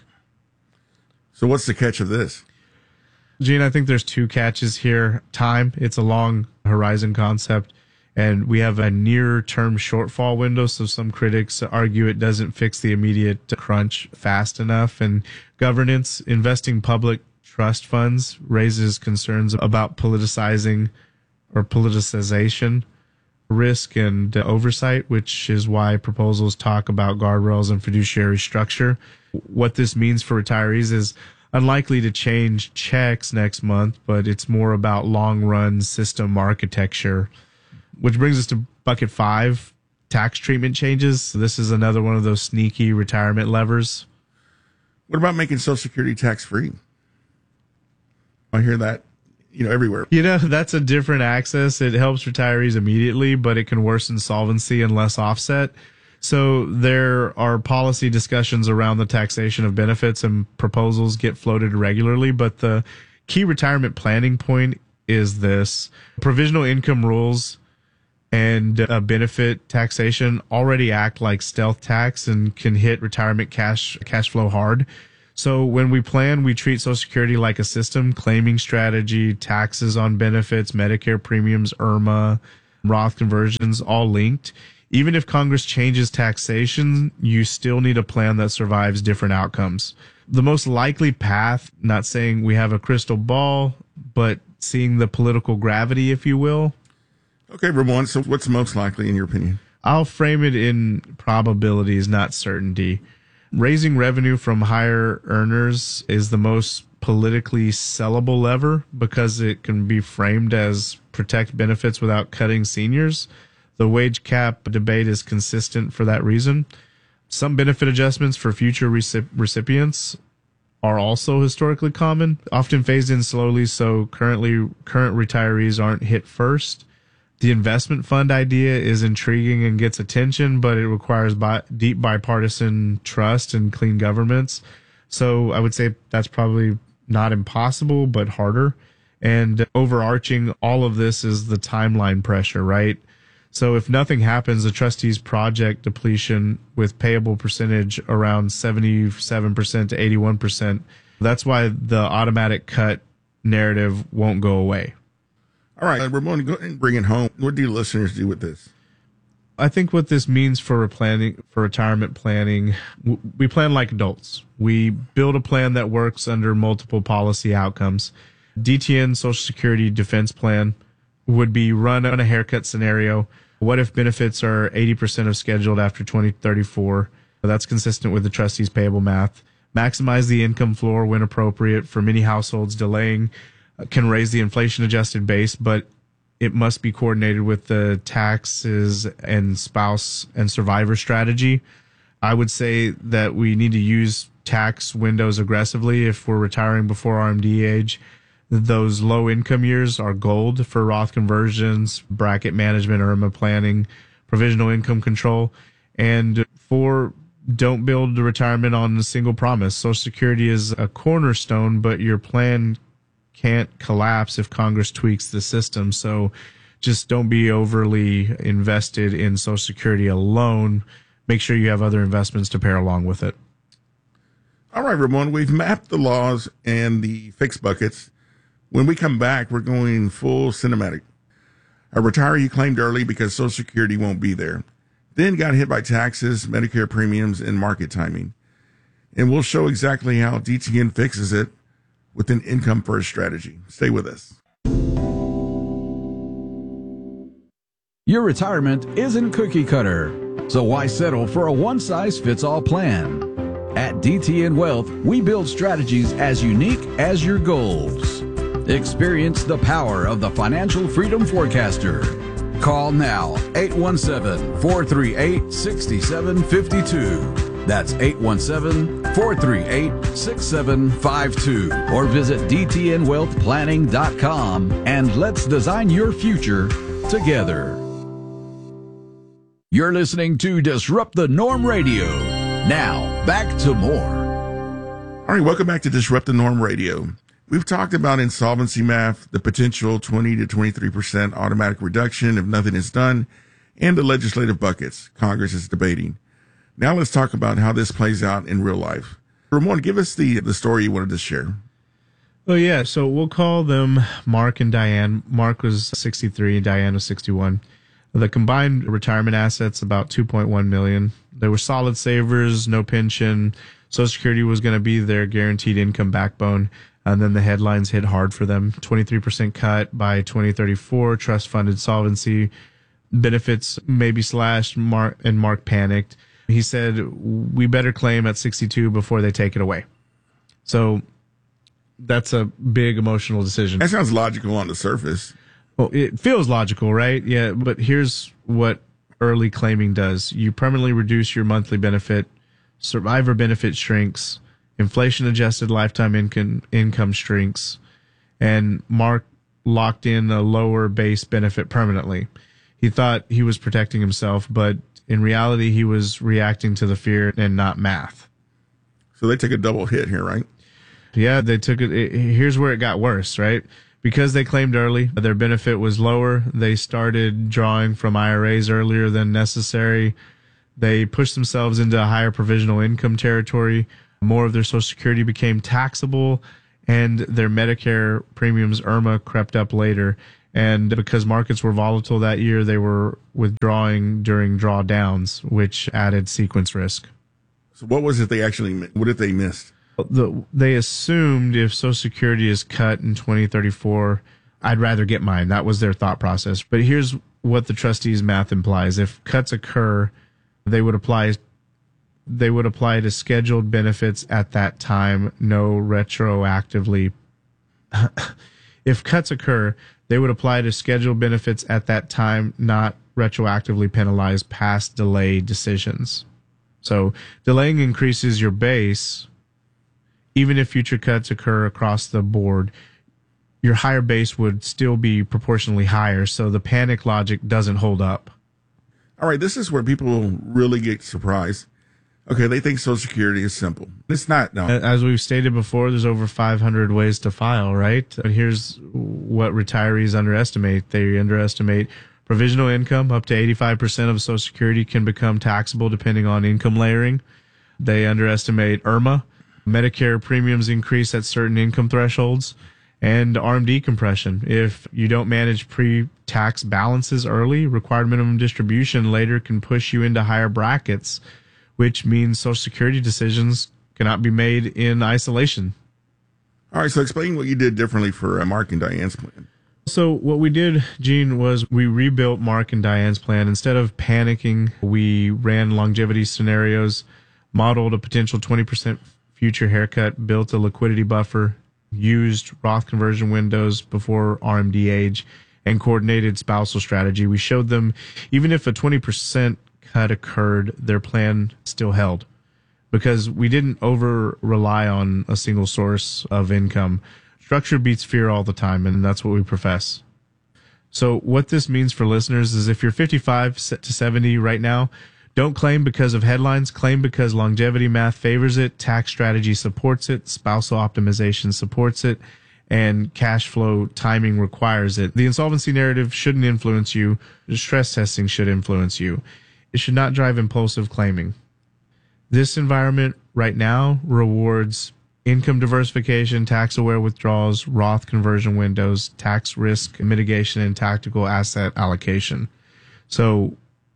Speaker 24: So what's the catch of this?
Speaker 25: Gene, I think there's 2 catches here. Time, it's a long horizon concept, and we have a near-term shortfall window, so some critics argue it doesn't fix the immediate crunch fast enough. And governance, investing public trust funds raises concerns about politicization risk and oversight, which is why proposals talk about guardrails and fiduciary structure. What this means for retirees is unlikely to change checks next month, but it's more about long-run system architecture, which brings us to bucket 5, tax treatment changes. This is another one of those sneaky retirement levers.
Speaker 24: What about making Social Security tax-free? I hear that everywhere.
Speaker 25: That's a different access. It helps retirees immediately, but it can worsen solvency and less offset. So there are policy discussions around the taxation of benefits, and proposals get floated regularly. But the key retirement planning point is this. Provisional income rules and benefit taxation already act like stealth tax and can hit retirement cash flow hard. So when we plan, we treat Social Security like a system, claiming strategy, taxes on benefits, Medicare premiums, IRMA, Roth conversions, all linked. Even if Congress changes taxation, you still need a plan that survives different outcomes. The most likely path, not saying we have a crystal ball, but seeing the political gravity, if you will.
Speaker 24: Okay, Ramon, so what's most likely in your opinion?
Speaker 25: I'll frame it in probabilities, not certainty. Raising revenue from higher earners is the most politically sellable lever because it can be framed as protect benefits without cutting seniors. The wage cap debate is consistent for that reason. Some benefit adjustments for future recipients are also historically common, often phased in slowly so current retirees aren't hit first. The investment fund idea is intriguing and gets attention, but it requires deep bipartisan trust and clean governments. So I would say that's probably not impossible, but harder. And overarching all of this is the timeline pressure, right? So if nothing happens, the trustees project depletion with payable percentage around 77% to 81%. That's why the automatic cut narrative won't go away.
Speaker 24: All right, Ramon, go ahead and bring it home. What do listeners do with this?
Speaker 25: I think what this means for retirement planning, we plan like adults. We build a plan that works under multiple policy outcomes. DTN Social Security Defense Plan would be run on a haircut scenario. What if benefits are 80% of scheduled after 2034? That's consistent with the trustees payable math. Maximize the income floor when appropriate. For many households, delaying can raise the inflation adjusted base, but it must be coordinated with the taxes and spouse and survivor strategy. I would say that we need to use tax windows aggressively if we're retiring before RMD age. Those low income years are gold for Roth conversions, bracket management, IRMA planning, provisional income control. And don't build the retirement on a single promise. Social Security is a cornerstone, but your plan can't collapse if Congress tweaks the system. So just don't be overly invested in Social Security alone. Make sure you have other investments to pair along with it.
Speaker 24: All right, Ramon, we've mapped the laws and the fixed buckets. When we come back, we're going full cinematic. A retiree claimed early because Social Security won't be there. Then got hit by taxes, Medicare premiums, and market timing. And we'll show exactly how DTN fixes it with an income-first strategy. Stay with us.
Speaker 2: Your retirement isn't cookie cutter, so why settle for a one-size-fits-all plan? At DTN Wealth, we build strategies as unique as your goals. Experience the power of the Financial Freedom Forecaster. Call now, 817-438-6752. That's 817-438-6752. Or visit DTNWealthPlanning.com and let's design your future together. You're listening to Disrupt the Norm Radio. Now, back to more.
Speaker 24: All right, welcome back to Disrupt the Norm Radio. We've talked about insolvency math, the potential 20 to 23% automatic reduction if nothing is done, and the legislative buckets Congress is debating. Now let's talk about how this plays out in real life. Ramon, give us the story you wanted to share.
Speaker 25: Well, yeah, so we'll call them Mark and Diane. Mark was 63 and Diane was 61. The combined retirement assets, about $2.1 million. They were solid savers, no pension. Social Security was going to be their guaranteed income backbone. And then the headlines hit hard for them. 23% cut by 2034, trust fund insolvency, benefits maybe slashed. Mark panicked. He said, we better claim at 62 before they take it away. So that's a big emotional decision.
Speaker 24: That sounds logical on the surface.
Speaker 25: Well, it feels logical, right? Yeah, but here's what early claiming does. You permanently reduce your monthly benefit. Survivor benefit shrinks. Inflation-adjusted lifetime income shrinks. And Mark locked in a lower base benefit permanently. He thought he was protecting himself, but in reality, he was reacting to the fear and not math.
Speaker 24: So they took a double hit here, right?
Speaker 25: Yeah, they took it. Here's where it got worse, right? Because they claimed early, their benefit was lower. They started drawing from IRAs earlier than necessary. They pushed themselves into a higher provisional income territory. More of their Social Security became taxable, and their Medicare premiums, IRMA, crept up later. And because markets were volatile that year, they were withdrawing during drawdowns, which added sequence risk.
Speaker 24: So what was it what did they miss?
Speaker 25: They assumed if Social Security is cut in 2034, I'd rather get mine. That was their thought process. But here's what the trustees' math implies. If cuts occur, they would apply to scheduled benefits at that time, no retroactively. If cuts occur, they would apply to scheduled benefits at that time, not retroactively penalize past delay decisions. So delaying increases your base. Even if future cuts occur across the board, your higher base would still be proportionally higher, so the panic logic doesn't hold up.
Speaker 24: All right, this is where people really get surprised. Okay, they think Social Security is simple. It's not, no.
Speaker 25: As we've stated before, there's over 500 ways to file, right? But here's what retirees underestimate. They underestimate provisional income. Up to 85% of Social Security can become taxable depending on income layering. They underestimate IRMA. Medicare premiums increase at certain income thresholds, and RMD compression. If you don't manage pre-tax balances early, required minimum distribution later can push you into higher brackets, which means Social Security decisions cannot be made in isolation.
Speaker 24: All right, so explain what you did differently for Mark and Diane's plan.
Speaker 25: So what we did, Gene, was we rebuilt Mark and Diane's plan. Instead of panicking, we ran longevity scenarios, modeled a potential 20% future haircut, built a liquidity buffer, used Roth conversion windows before RMD age, and coordinated spousal strategy. We showed them even if a 20% cut occurred, their plan still held because we didn't over rely on a single source of income. Structure beats fear all the time, and that's what we profess. So what this means for listeners is if you're 55 to 70 right now, don't claim because of headlines, claim because longevity math favors it, tax strategy supports it, spousal optimization supports it, and cash flow timing requires it. The insolvency narrative shouldn't influence you. The stress testing should influence you. It should not drive impulsive claiming. This environment right now rewards income diversification, tax-aware withdrawals, Roth conversion windows, tax risk mitigation, and tactical asset allocation. So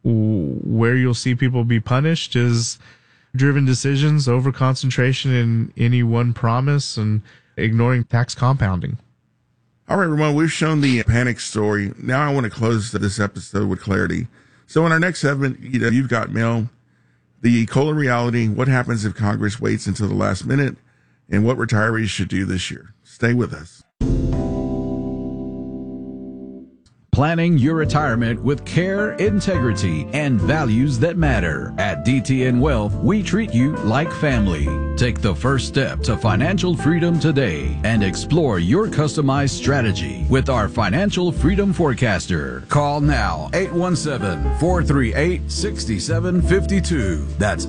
Speaker 25: where you'll see people be punished is driven decisions, over concentration in any one promise, and ignoring tax compounding.
Speaker 24: All right, Ramon, we've shown the panic story. Now I want to close this episode with clarity. So in our next segment, You've Got Mail, the Kohler reality, what happens if Congress waits until the last minute, and what retirees should do this year. Stay with us.
Speaker 2: Planning your retirement with care, integrity, and values that matter. At DTN Wealth, we treat you like family. Take the first step to financial freedom today and explore your customized strategy with our Financial Freedom Forecaster. Call now 817-438-6752. That's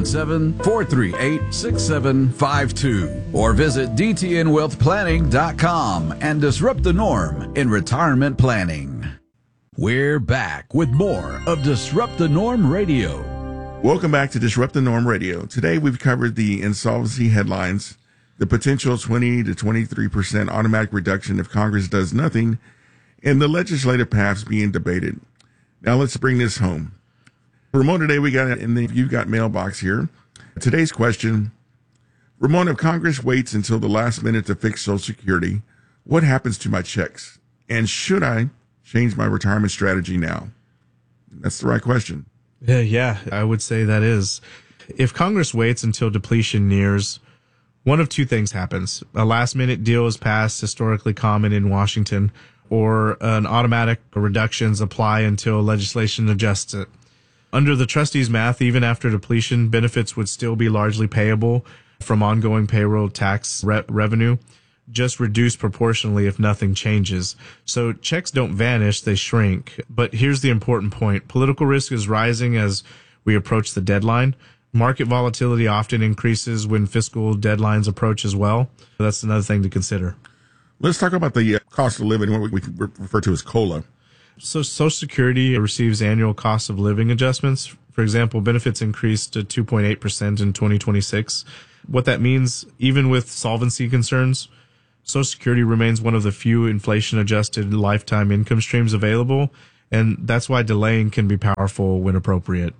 Speaker 2: 817-438-6752. Or visit DTNWealthPlanning.com and disrupt the norm in retirement planning. We're back with more of Disrupt the Norm Radio.
Speaker 24: Welcome back to Disrupt the Norm Radio. Today we've covered the insolvency headlines, the potential 20 to 23% automatic reduction if Congress does nothing, and the legislative paths being debated. Now let's bring this home. Ramon, today we got in the You've Got mailbox here. Today's question, Ramon, if Congress waits until the last minute to fix Social Security, what happens to my checks? And should I change my retirement strategy now? That's the right question.
Speaker 25: Yeah, I would say that is. If Congress waits until depletion nears, one of two things happens. A last-minute deal is passed, historically common in Washington, or an automatic reductions apply until legislation adjusts it. Under the trustees' math, even after depletion, benefits would still be largely payable from ongoing payroll tax revenue, just reduced proportionally if nothing changes. So checks don't vanish, they shrink. But here's the important point. Political risk is rising as we approach the deadline. Market volatility often increases when fiscal deadlines approach as well. That's another thing to consider.
Speaker 24: Let's talk about the cost of living, what we can refer to as COLA.
Speaker 25: So Social Security receives annual cost of living adjustments. For example, benefits increased to 2.8% in 2026. What that means, even with solvency concerns, Social Security remains one of the few inflation-adjusted lifetime income streams available, and that's why delaying can be powerful when appropriate.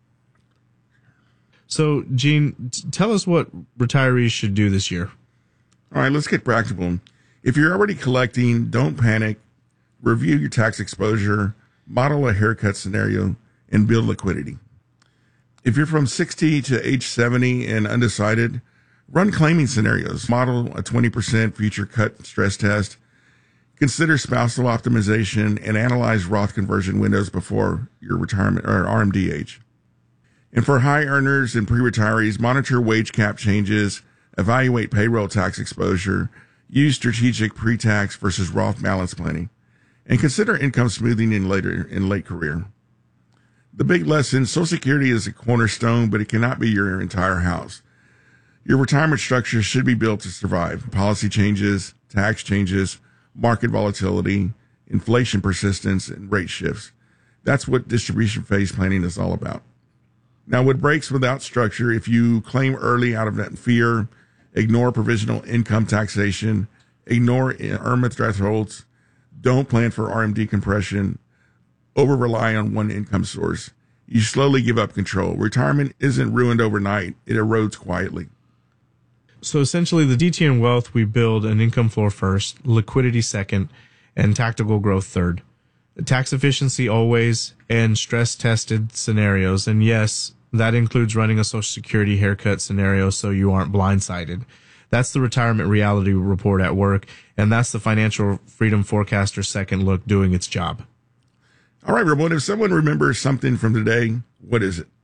Speaker 25: So, Gene, tell us what retirees should do this year.
Speaker 24: All right, let's get practical. If you're already collecting, don't panic. Review your tax exposure, model a haircut scenario, and build liquidity. If you're from 60 to age 70 and undecided, run claiming scenarios, model a 20% future cut stress test, consider spousal optimization, and analyze Roth conversion windows before your retirement or RMD age. And for high earners and pre-retirees, monitor wage cap changes, evaluate payroll tax exposure, use strategic pre-tax versus Roth balance planning, and consider income smoothing in late career. The big lesson, Social Security is a cornerstone, but it cannot be your entire house. Your retirement structure should be built to survive policy changes, tax changes, market volatility, inflation persistence, and rate shifts. That's what distribution phase planning is all about. Now, what breaks without structure, if you claim early out of that fear, ignore provisional income taxation, ignore IRMA thresholds, don't plan for RMD compression, over-rely on one income source, you slowly give up control. Retirement isn't ruined overnight. It erodes quietly.
Speaker 25: So essentially, the DTN Wealth, we build an income floor first, liquidity second, and tactical growth third. Tax efficiency always, and stress-tested scenarios. And yes, that includes running a Social Security haircut scenario so you aren't blindsided. That's the Retirement Reality Report at work, and that's the Financial Freedom Forecaster second look doing its job.
Speaker 24: All right, Ramon, if someone remembers something from today, what is it?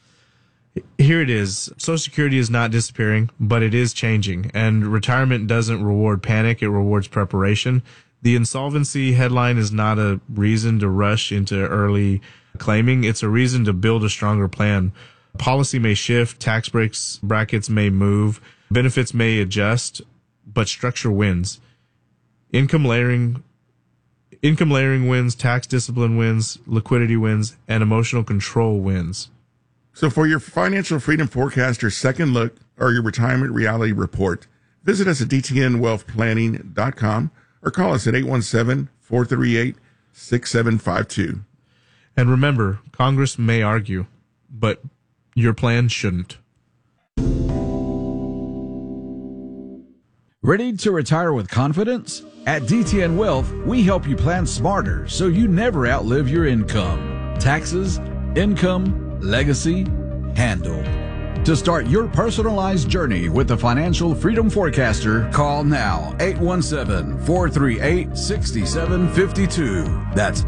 Speaker 25: Here it is. Social Security is not disappearing, but it is changing. And retirement doesn't reward panic, it rewards preparation. The insolvency headline is not a reason to rush into early claiming. It's a reason to build a stronger plan. Policy may shift, tax brackets may move, benefits may adjust, but structure wins. Income layering wins, tax discipline wins, liquidity wins, and emotional control wins.
Speaker 24: So for your Financial Freedom Forecaster second look or your Retirement Reality Report, visit us at dtnwealthplanning.com or call us at 817-438-6752.
Speaker 25: And remember, Congress may argue, but your plan shouldn't.
Speaker 2: Ready to retire with confidence? At DTN Wealth, we help you plan smarter so you never outlive your income. Taxes, income, legacy, handled. To start your personalized journey with the Financial Freedom Forecaster, call now 817-438-6752. That's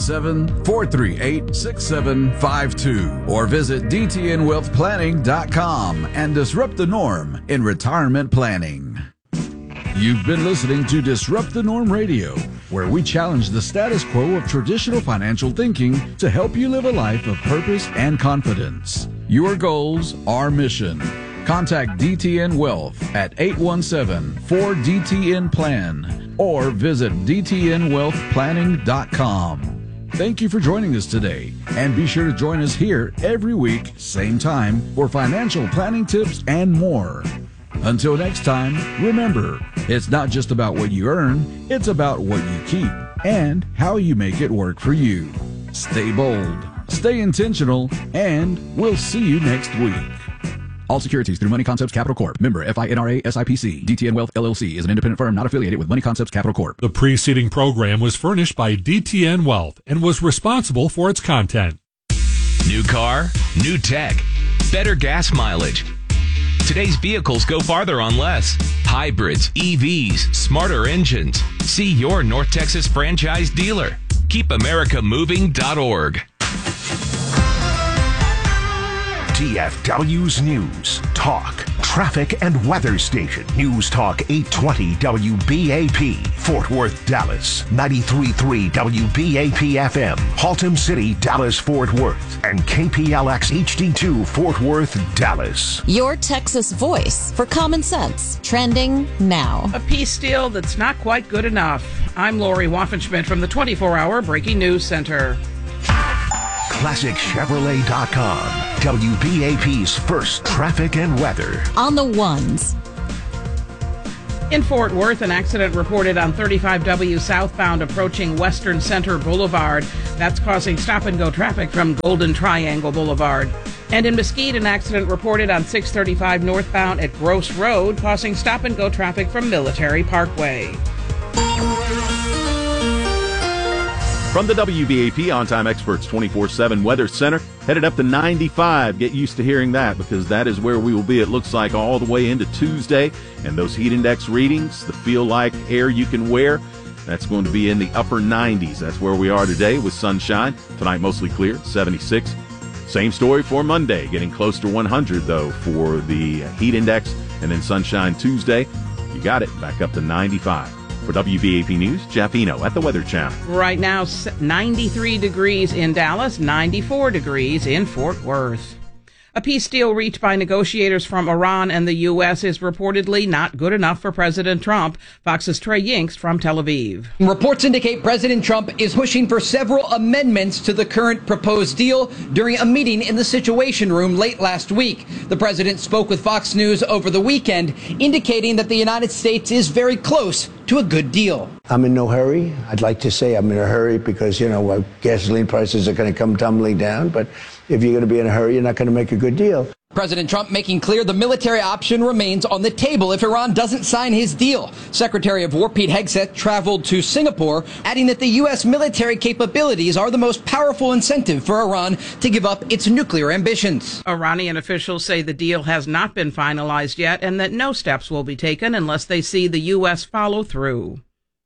Speaker 2: 817-438-6752. Or visit dtnwealthplanning.com and disrupt the norm in retirement planning. You've been listening to Disrupt the Norm Radio, where we challenge the status quo of traditional financial thinking to help you live a life of purpose and confidence. Your goals, our mission. Contact DTN Wealth at 817-4DTN-PLAN or visit dtnwealthplanning.com. Thank you for joining us today, and be sure to join us here every week, same time, for financial planning tips and more. Until next time, remember, it's not just about what you earn, it's about what you keep and how you make it work for you. Stay bold, stay intentional, and we'll see you next week. All securities through Money Concepts Capital Corp. Member FINRA SIPC. DTN Wealth LLC is an independent firm not affiliated with Money Concepts Capital Corp.
Speaker 16: The preceding program was furnished by DTN Wealth and was responsible for its content.
Speaker 4: New car, new tech, better gas mileage. Today's vehicles go farther on less. Hybrids, EVs, smarter engines. See your North Texas franchise dealer. KeepAmericaMoving.org.
Speaker 5: TFW's News, Talk, traffic and weather station. News Talk 820 WBAP. Fort Worth, Dallas. 93.3 WBAP FM. Haltom City, Dallas, Fort Worth. And KPLX HD2 Fort Worth, Dallas.
Speaker 6: Your Texas voice for common sense. Trending now.
Speaker 22: A peace deal that's not quite good enough. I'm Lori Waffenschmidt from the 24-hour Breaking News Center.
Speaker 5: ClassicChevrolet.com. WBAP's first traffic and weather.
Speaker 6: On the ones.
Speaker 22: In Fort Worth, an accident reported on 35W southbound approaching Western Center Boulevard. That's causing stop-and-go traffic from Golden Triangle Boulevard. And in Mesquite, an accident reported on 635 northbound at Gross Road, causing stop-and-go traffic from Military Parkway.
Speaker 23: From the WBAP On-Time Experts 24/7 Weather Center, headed up to 95. Get used to hearing that because that is where we will be, it looks like, all the way into Tuesday. And those heat index readings, the feel-like air you can wear, that's going to be in the upper 90s. That's where we are today with sunshine. Tonight, mostly clear, 76. Same story for Monday, getting close to 100, though, for the heat index. And then sunshine Tuesday, you got it, back up to 95. For WBAP News, Jeff Eno at the Weather Channel.
Speaker 22: Right now, 93 degrees in Dallas, 94 degrees in Fort Worth. A peace deal reached by negotiators from Iran and the U.S. is reportedly not good enough for President Trump. Fox's Trey Yingst from Tel Aviv.
Speaker 7: Reports indicate President Trump is pushing for several amendments to the current proposed deal during a meeting in the Situation Room late last week. The president spoke with Fox News over the weekend, indicating that the United States is very close to a good deal.
Speaker 8: I'm in no hurry. I'd like to say I'm in a hurry because, gasoline prices are going to come tumbling down. But if you're going to be in a hurry, you're not going to make a good deal.
Speaker 7: President Trump making clear the military option remains on the table if Iran doesn't sign his deal. Secretary of War Pete Hegseth traveled to Singapore, adding that the U.S. military capabilities are the most powerful incentive for Iran to give up its nuclear ambitions.
Speaker 22: Iranian officials say the deal has not been finalized yet and that no steps will be taken unless they see the U.S. follow through.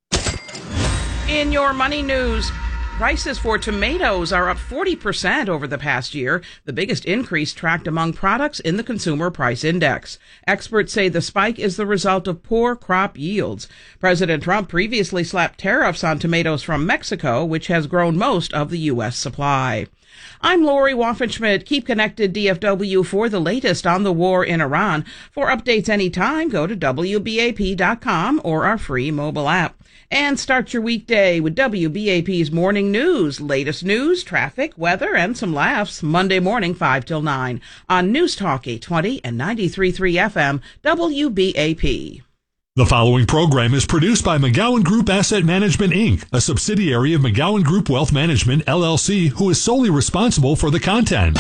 Speaker 22: In your money news, prices for tomatoes are up 40% over the past year, the biggest increase tracked among products in the Consumer Price Index. Experts say the spike is the result of poor crop yields. President Trump previously slapped tariffs on tomatoes from Mexico, which has grown most of the U.S. supply. I'm Lori Waffenschmidt. Keep connected, DFW, for the latest on the war in Iran. For updates anytime, go to WBAP.com or our free mobile app. And start your weekday with WBAP's Morning News. Latest news, traffic, weather, and some laughs. Monday morning, 5 till 9 on News Talk 820 and 93.3 FM, WBAP.
Speaker 16: The following program is produced by McGowan Group Asset Management, Inc., a subsidiary of McGowan Group Wealth Management, LLC, who is solely responsible for the content.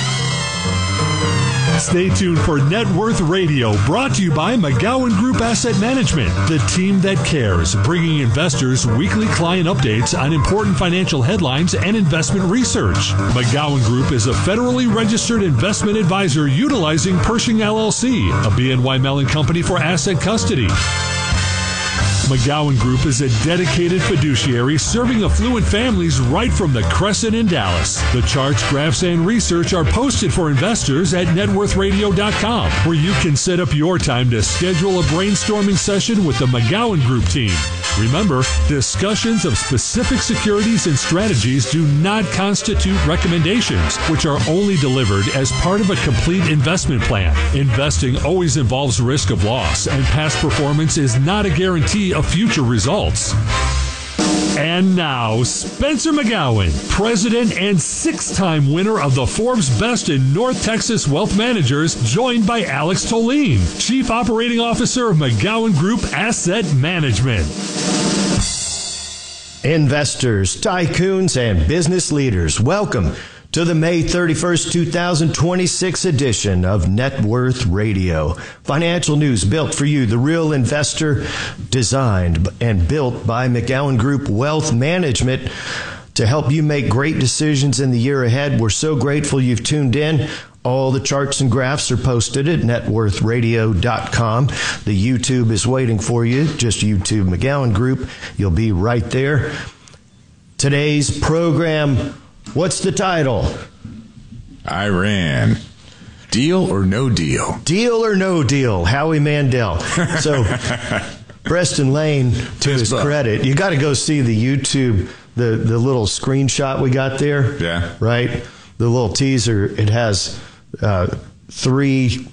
Speaker 16: Stay tuned for Net Worth Radio, brought to you by McGowan Group Asset Management, the team that cares, bringing investors weekly client updates on important financial headlines and investment research. McGowan Group is a federally registered investment advisor utilizing Pershing LLC, a BNY Mellon company for asset custody. McGowan Group is a dedicated fiduciary serving affluent families right from the Crescent in Dallas. The charts, graphs, and research are posted for investors at networthradio.com, where you can set up your time to schedule a brainstorming session with the McGowan Group team. Remember, discussions of specific securities and strategies do not constitute recommendations, which are only delivered as part of a complete investment plan. Investing always involves risk of loss, and past performance is not a guarantee of future results. And now, Spencer McGowan, president and 6-time winner of the Forbes Best in North Texas Wealth Managers, joined by Alex Tolene, Chief Operating Officer of McGowan Group Asset Management.
Speaker 9: Investors, tycoons, and business leaders, welcome to the May 31st, 2026 edition of Net Worth Radio. Financial news built for you, the real investor, designed and built by McGowan Group Wealth Management to help you make great decisions in the year ahead. We're so grateful you've tuned in. All the charts and graphs are posted at networthradio.com. The YouTube is waiting for you. Just YouTube McGowan Group. You'll be right there. Today's program, what's the title?
Speaker 10: Iran. Deal or no deal?
Speaker 9: Deal or no deal. Howie Mandel. So Preston Lane, to his credit, you got to go see the YouTube, the little screenshot we got there.
Speaker 10: Yeah.
Speaker 9: Right? The little teaser. It has 3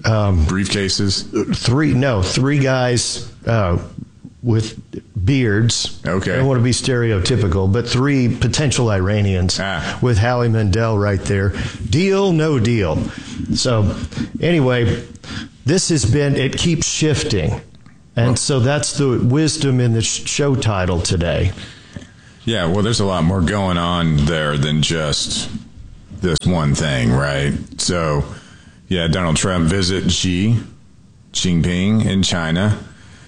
Speaker 10: briefcases.
Speaker 9: Three guys with beards.
Speaker 10: Okay.
Speaker 9: I don't want to be stereotypical, but 3 potential Iranians with Howie Mandel right there. Deal, no deal. So anyway, this has been, it keeps shifting. And so that's the wisdom in the show title today.
Speaker 10: Yeah, well, there's a lot more going on there than just this one thing, right? So, yeah, Donald Trump visit Xi Jinping in China.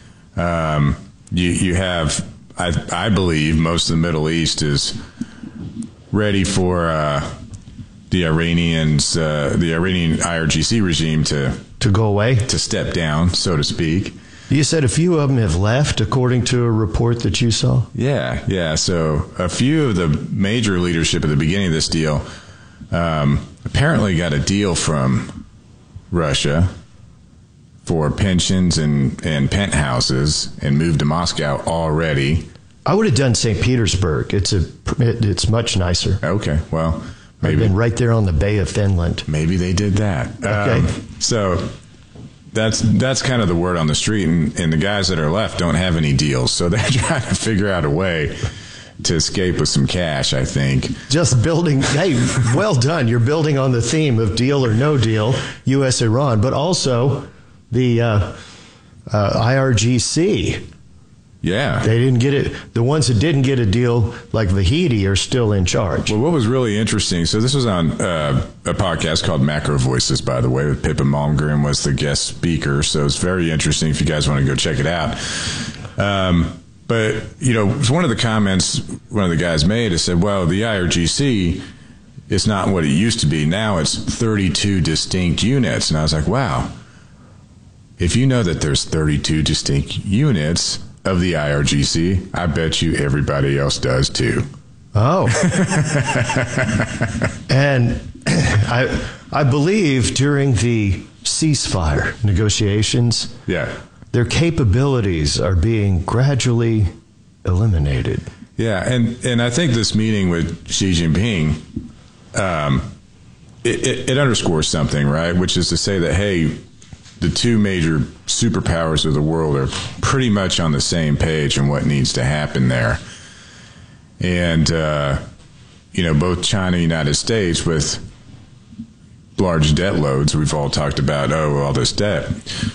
Speaker 10: You have, I believe, most of the Middle East is ready for the Iranian IRGC regime to
Speaker 9: go away,
Speaker 10: to step down, so to speak.
Speaker 9: You said a few of them have left, according to a report that you saw?
Speaker 10: Yeah. So a few of the major leadership at the beginning of this deal apparently got a deal from Russia for pensions and penthouses and moved to Moscow already.
Speaker 9: I would have done St. Petersburg. It's much nicer.
Speaker 10: Okay, well, maybe.
Speaker 9: I've been right there on the Bay of Finland.
Speaker 10: Maybe they did that.
Speaker 9: Okay.
Speaker 10: So that's kind of the word on the street, and the guys that are left don't have any deals, so they're trying to figure out a way to escape with some cash, I think.
Speaker 9: Just building, hey, well done. You're building on the theme of deal or no deal, U.S.-Iran, but also the IRGC.
Speaker 10: Yeah.
Speaker 9: They didn't get it. The ones that didn't get a deal, like Vahidi, are still in charge.
Speaker 10: Well, what was really interesting, so this was on a podcast called Macro Voices, by the way, with Pippa Malmgren was the guest speaker, so it's very interesting if you guys want to go check it out. But, one of the comments one of the guys made is said, well, the IRGC is not what it used to be. Now it's 32 distinct units. And I was like, wow, if you know that there's 32 distinct units of the IRGC, I bet you everybody else does too.
Speaker 9: Oh. And I believe during the ceasefire negotiations, their capabilities are being gradually eliminated.
Speaker 10: Yeah, and I think this meeting with Xi Jinping, it underscores something, right? Which is to say that, hey, the 2 major superpowers of the world are pretty much on the same page on what needs to happen there. And, both China and the United States with large debt loads, we've all talked about, all this debt,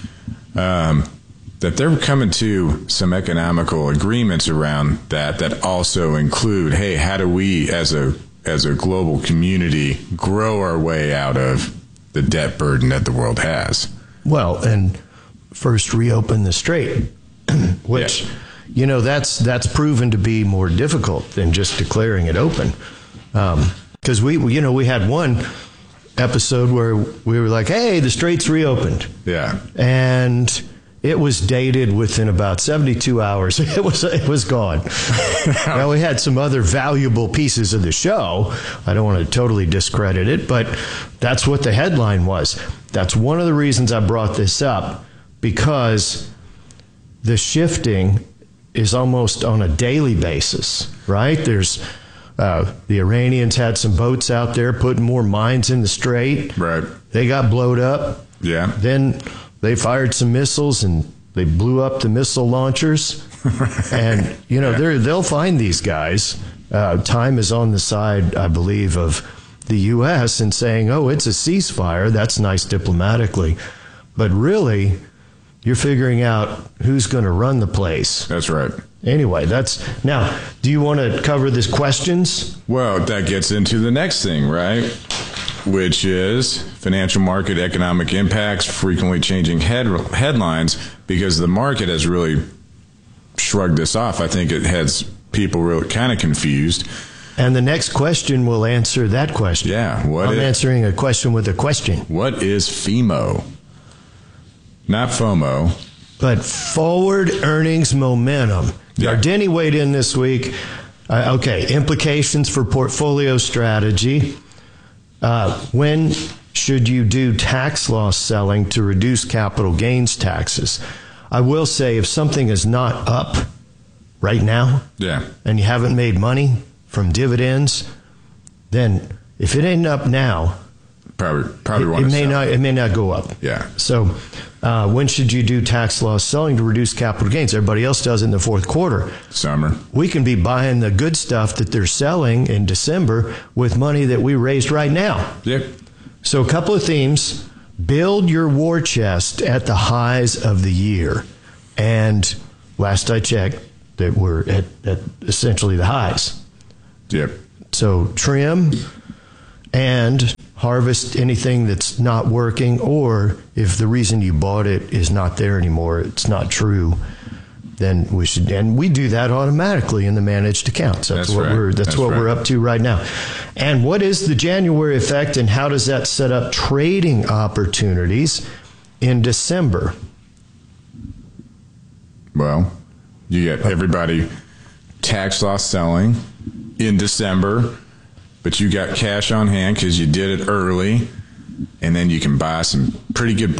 Speaker 10: that they're coming to some economical agreements around that also include, hey, how do we as a global community grow our way out of the debt burden that the world has?
Speaker 9: Well, and first reopen the strait, which, that's proven to be more difficult than just declaring it open. Because we had one episode where we were like, hey, the strait's reopened.
Speaker 10: Yeah.
Speaker 9: And it was dated within about 72 hours. It was gone. Now, we had some other valuable pieces of the show. I don't want to totally discredit it, but that's what the headline was. That's one of the reasons I brought this up, because the shifting is almost on a daily basis, right? There's the Iranians had some boats out there putting more mines in the strait.
Speaker 10: Right.
Speaker 9: They got blowed up.
Speaker 10: Yeah.
Speaker 9: Then they fired some missiles and they blew up the missile launchers. And, they'll find these guys. Time is on the side, I believe, of the U.S. and saying, oh, it's a ceasefire. That's nice diplomatically. But really, you're figuring out who's going to run the place.
Speaker 10: That's right.
Speaker 9: Anyway, now, do you want to cover this questions?
Speaker 10: Well, that gets into the next thing, right? Which is financial market economic impacts, frequently changing headlines, because the market has really shrugged this off. I think it has people really kind of confused.
Speaker 9: And the next question will answer that question.
Speaker 10: Yeah.
Speaker 9: I'm answering a question with a question.
Speaker 10: What is FEMO? Not FOMO.
Speaker 9: But forward earnings momentum.
Speaker 10: Yeah.
Speaker 9: Denny weighed in this week. Implications for portfolio strategy. When should you do tax loss selling to reduce capital gains taxes? I will say if something is not up right now, and you haven't made money from dividends, then if it ain't up now,
Speaker 10: probably
Speaker 9: it may not go up.
Speaker 10: Yeah.
Speaker 9: So when should you do tax loss selling to reduce capital gains? Everybody else does it in the fourth quarter.
Speaker 10: Summer.
Speaker 9: We can be buying the good stuff that they're selling in December with money that we raised right now.
Speaker 10: Yep.
Speaker 9: So a couple of themes. Build your war chest at the highs of the year. And last I checked, that we're at essentially the highs.
Speaker 10: Yep.
Speaker 9: So trim and harvest anything that's not working, or if the reason you bought it is not there anymore, it's not true, then we should, and we do that automatically in the managed accounts. That's what we're up to right now. And what is the January effect, and how does that set up trading opportunities in December?
Speaker 10: Well, you get everybody tax loss selling in December, but you got cash on hand because you did it early, and then you can buy some pretty good